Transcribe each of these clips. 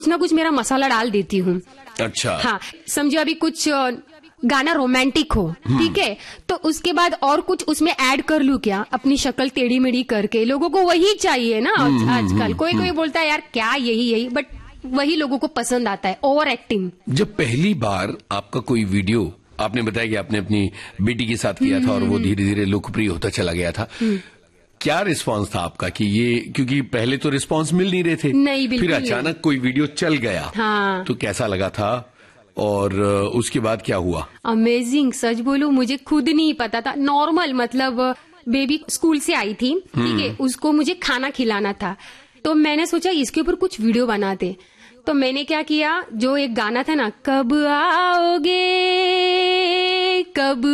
कुछ ना कुछ मेरा मसाला डाल देती हूँ। अच्छा। हाँ, समझो अभी कुछ गाना रोमांटिक हो, ठीक है, तो उसके बाद और कुछ उसमें ऐड कर लूं क्या, अपनी शक्ल टेढ़ी मेढ़ी करके। लोगों को वही चाहिए ना आजकल। कोई कोई बोलता है यार क्या यही, बट वही लोगों को पसंद आता है, ओवर एक्टिंग। जब पहली बार आपका कोई वीडियो, आपने बताया कि आपने अपनी बेटी के साथ किया था और वो धीरे धीरे लोकप्रिय होता चला गया था, क्या रिस्पांस था आपका कि ये, क्योंकि पहले तो रिस्पांस मिल नहीं रहे थे, नहीं, बिल्कुल फिर अचानक कोई वीडियो चल गया, हाँ, तो कैसा लगा था और उसके बाद क्या हुआ? अमेजिंग, सच बोलूं मुझे खुद नहीं पता था। नॉर्मल, मतलब बेबी स्कूल से आई थी, ठीक है, उसको मुझे खाना खिलाना था, तो मैंने सोचा इसके ऊपर कुछ वीडियो बनाते। तो मैंने क्या किया, जो एक गाना था ना, कब आओगे कब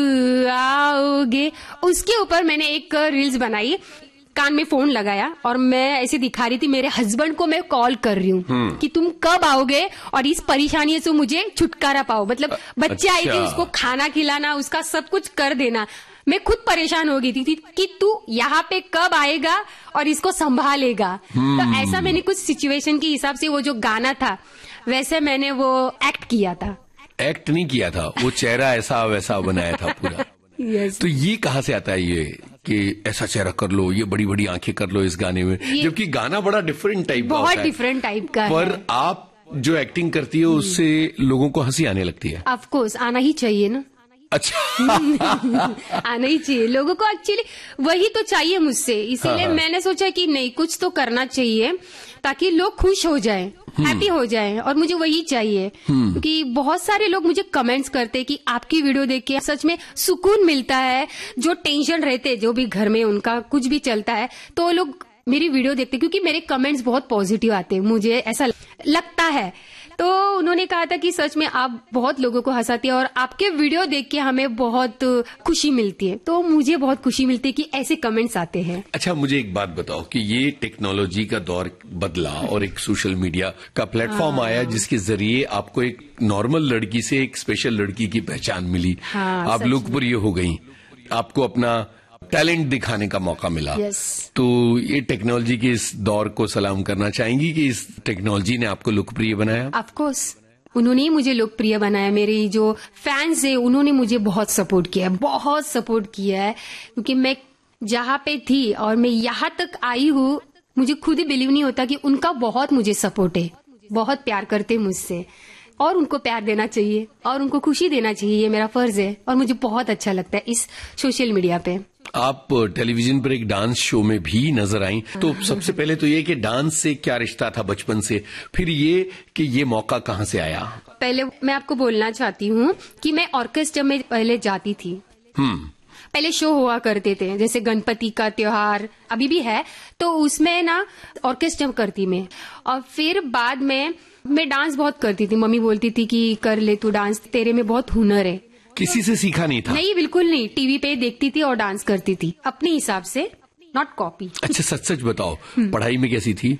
आओगे, उसके ऊपर मैंने एक रील्स बनाई, कान में फोन लगाया और मैं ऐसे दिखा रही थी मेरे हस्बैंड को, मैं कॉल कर रही हूँ कि तुम कब आओगे और इस परेशानी से मुझे छुटकारा पाओ। मतलब बच्चे आई थी, उसको खाना खिलाना, उसका सब कुछ कर देना। मैं खुद परेशान हो गई थी कि तू यहाँ पे कब आएगा और इसको संभालेगा। तो ऐसा मैंने कुछ सिचुएशन के हिसाब से वो जो गाना था वैसे मैंने वो एक्ट किया था। एक्ट नहीं किया था, वो चेहरा ऐसा वैसा बनाया था पूरा। yes. तो ये कहाँ से आता है ये कि ऐसा चेहरा कर लो, ये बड़ी बड़ी आंखें कर लो इस गाने में, जबकि गाना बड़ा डिफरेंट टाइप का होता है, बहुत डिफरेंट टाइप का पर है। आप जो एक्टिंग करती है उससे लोगों को हंसी आने लगती है। ऑफ कोर्स, आना ही चाहिए ना। अच्छा। आना ही चाहिए लोगों को, एक्चुअली वही तो चाहिए मुझसे, इसीलिए मैंने सोचा कि नहीं, कुछ तो करना चाहिए ताकि लोग खुश हो जाएं, हैप्पी हो जाएं, और मुझे वही चाहिए। क्योंकि बहुत सारे लोग मुझे कमेंट्स करते कि आपकी वीडियो देख के सच में सुकून मिलता है। जो टेंशन रहते, जो भी घर में उनका कुछ भी चलता है, तो वो लोग मेरी वीडियो देखते, क्योंकि मेरे कमेंट्स बहुत पॉजिटिव आते हैं, मुझे ऐसा लगता है। तो उन्होंने कहा था कि सच में आप बहुत लोगों को हंसाती है और आपके वीडियो देख के हमें बहुत खुशी मिलती है। तो मुझे बहुत खुशी मिलती है कि ऐसे कमेंट्स आते हैं। अच्छा, मुझे एक बात बताओ कि ये टेक्नोलॉजी का दौर बदला और एक सोशल मीडिया का प्लेटफॉर्म आया जिसके जरिए आपको एक नॉर्मल लड़की से एक स्पेशल लड़की की पहचान मिली। आप लोकप्रिय हो गई, आपको अपना टैलेंट दिखाने का मौका मिला। तो ये टेक्नोलॉजी के इस दौर को सलाम करना चाहेंगी कि इस टेक्नोलॉजी ने आपको लोकप्रिय बनाया? ऑफ कोर्स, उन्होंने ही मुझे लोकप्रिय बनाया। मेरी जो फैंस है उन्होंने मुझे बहुत सपोर्ट किया है, क्योंकि मैं जहाँ पे थी और मैं यहाँ तक आई हूँ, मुझे खुद ही बिलीव नहीं होता कि उनका बहुत मुझे सपोर्ट है, बहुत प्यार करते मुझसे, और उनको प्यार देना चाहिए और उनको खुशी देना चाहिए, ये मेरा फर्ज है। और मुझे बहुत अच्छा लगता है इस सोशल मीडिया पे। आप टेलीविजन पर एक डांस शो में भी नजर आई, तो सबसे पहले तो ये कि डांस से क्या रिश्ता था बचपन से, फिर ये कि ये मौका कहाँ से आया? पहले मैं आपको बोलना चाहती हूँ कि मैं ऑर्केस्ट्रा में पहले जाती थी। पहले शो हुआ करते थे, जैसे गणपति का त्योहार अभी भी है, तो उसमें ना ऑर्केस्ट्रा करती मैं। और फिर बाद में मैं डांस बहुत करती थी, मम्मी बोलती थी कि कर ले तू डांस, तेरे में बहुत हुनर है। किसी से सीखा नहीं था? नहीं, बिल्कुल नहीं, टीवी पे देखती थी और डांस करती थी अपने हिसाब से, नॉट कॉपी। अच्छा, सच सच बताओ, पढ़ाई में कैसी थी?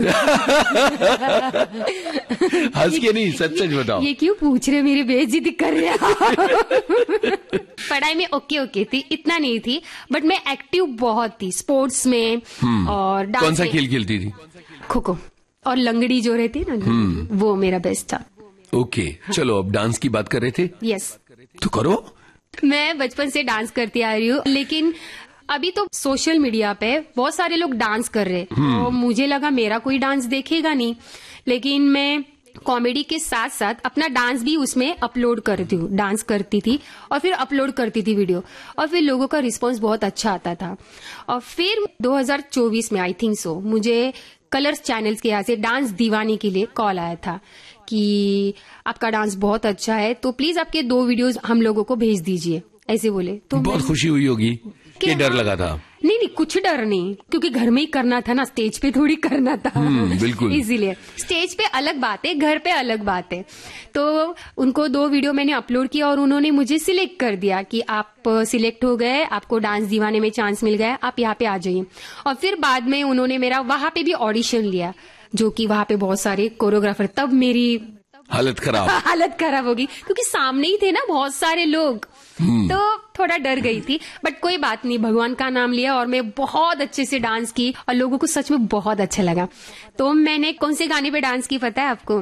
हंस के नहीं, सच सच बताओ। ये क्यों पूछ रहे, मेरी बेइज्जती कर रहे हैं। पढ़ाई में ओके थी, इतना नहीं थी, बट मैं एक्टिव बहुत थी स्पोर्ट्स में और डांस। कौन सा खेल खेलती थी? खो खो और लंगड़ी जो रहती है ना, वो मेरा बेस्ट था। ओके, चलो अब डांस की बात कर रहे थे। यस, तो करो। मैं बचपन से डांस करती आ रही हूँ, लेकिन अभी तो सोशल मीडिया पे बहुत सारे लोग डांस कर रहे हैं, तो मुझे लगा मेरा कोई डांस देखेगा नहीं, लेकिन मैं कॉमेडी के साथ साथ अपना डांस भी उसमें अपलोड करती हूँ। डांस करती थी और फिर अपलोड करती थी वीडियो, और फिर लोगों का रिस्पांस बहुत अच्छा आता था। और फिर 2024 में आई थिंक सो, मुझे कलर्स चैनल्स के यहाँ से डांस दीवानी के लिए कॉल आया था कि आपका डांस बहुत अच्छा है, तो प्लीज आपके 2 वीडियोस हम लोगों को भेज दीजिए, ऐसे बोले। तो बहुत खुशी हुई होगी कि डर लगा था? नहीं, कुछ डर नहीं, क्योंकि घर में ही करना था ना, स्टेज पे थोड़ी करना था। बिल्कुल। इसीलिए स्टेज पे अलग बात है, घर पे अलग बात है। तो उनको 2 वीडियो मैंने अपलोड किया और उन्होंने मुझे सिलेक्ट कर दिया कि आप सिलेक्ट हो गए, आपको डांस दीवाने में चांस मिल गया, आप यहाँ पे आ जाइए। और फिर बाद में उन्होंने मेरा वहां पे भी ऑडिशन लिया, जो कि वहां पे बहुत सारे कोरियोग्राफर, तब मेरी हालत खराब होगी, क्योंकि सामने ही थे ना बहुत सारे लोग, तो थोड़ा डर गई थी। बट कोई बात नहीं, भगवान का नाम लिया और मैं बहुत अच्छे से डांस की और लोगों को सच में बहुत अच्छा लगा। तो मैंने कौन से गाने पे डांस की पता है आपको?